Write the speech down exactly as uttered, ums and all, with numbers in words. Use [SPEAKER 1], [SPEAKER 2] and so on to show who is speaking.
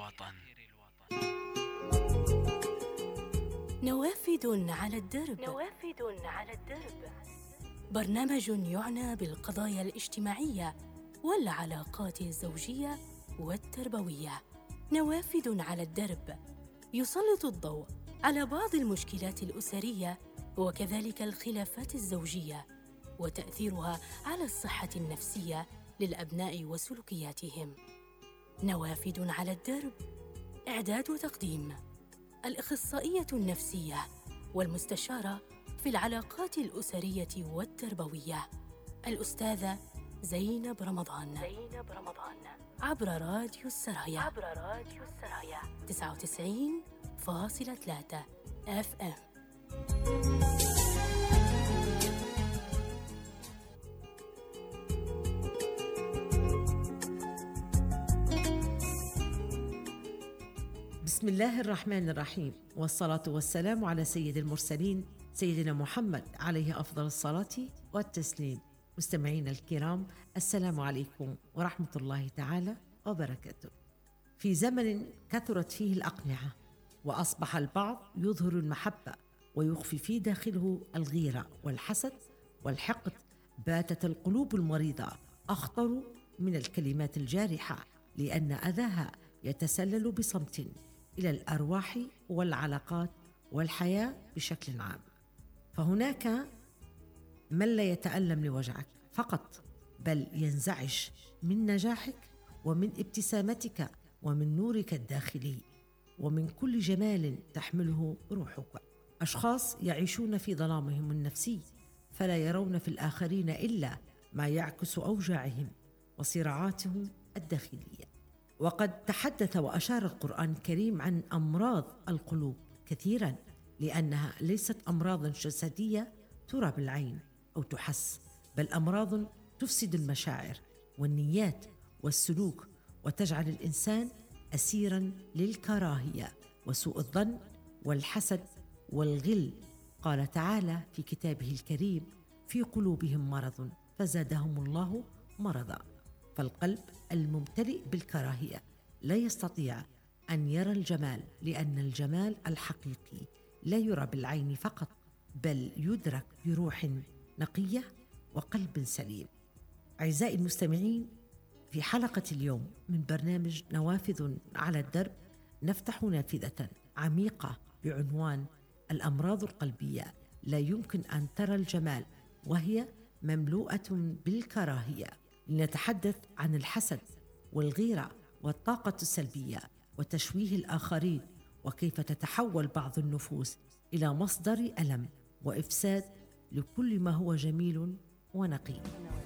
[SPEAKER 1] الوطن.
[SPEAKER 2] نوافذ على الدرب. نوافذ على الدرب برنامج يعنى بالقضايا الاجتماعية والعلاقات الزوجية والتربوية. نوافذ على الدرب يسلط الضوء على بعض المشكلات الأسرية وكذلك الخلافات الزوجية وتأثيرها على الصحة النفسية للأبناء وسلوكياتهم. نوافذ على الدرب، إعداد وتقديم الأخصائية النفسية والمستشارة في العلاقات الأسرية والتربوية الأستاذة زينب رمضان. زينب رمضان عبر راديو السرايا. عبر راديو السرايا تسعة وتسعين فاصلة ثلاثة اف ام.
[SPEAKER 3] بسم الله الرحمن الرحيم، والصلاة والسلام على سيد المرسلين سيدنا محمد عليه أفضل الصلاة والتسليم. مستمعينا الكرام، السلام عليكم ورحمة الله تعالى وبركاته. في زمن كثرت فيه الأقنعة وأصبح البعض يظهر المحبة ويخفي في داخله الغيرة والحسد والحقد، باتت القلوب المريضة أخطر من الكلمات الجارحة، لأن أذاها يتسلل بصمت إلى الأرواح والعلاقات والحياة بشكل عام. فهناك من لا يتألم لوجعك فقط، بل ينزعج من نجاحك ومن ابتسامتك ومن نورك الداخلي ومن كل جمال تحمله روحك. أشخاص يعيشون في ظلامهم النفسي، فلا يرون في الآخرين إلا ما يعكس أوجاعهم وصراعاتهم الداخلية. وقد تحدث وأشار القرآن الكريم عن أمراض القلوب كثيراً، لأنها ليست أمراضاً جسدية ترى بالعين أو تحس، بل أمراض تفسد المشاعر والنيات والسلوك، وتجعل الإنسان أسيراً للكراهية وسوء الظن والحسد والغل. قال تعالى في كتابه الكريم: في قلوبهم مرض فزادهم الله مرضاً. فالقلب الممتلئ بالكراهية لا يستطيع أن يرى الجمال، لأن الجمال الحقيقي لا يرى بالعين فقط، بل يدرك بروح نقية وقلب سليم. أعزائي المستمعين، في حلقة اليوم من برنامج نوافذ على الدرب نفتح نافذة عميقة بعنوان الأمراض القلبية لا يمكن أن ترى الجمال، وهي مملوءة بالكراهية. لنتحدث عن الحسد والغيرة والطاقة السلبية وتشويه الآخرين، وكيف تتحول بعض النفوس إلى مصدر ألم وإفساد لكل ما هو جميل ونقي.